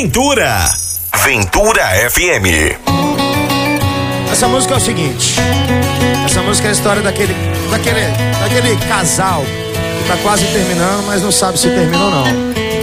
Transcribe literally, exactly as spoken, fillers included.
Ventura. Ventura F M. Essa música é o seguinte. Essa música é a história daquele, daquele, daquele casal que tá quase terminando, mas não sabe se terminou ou não.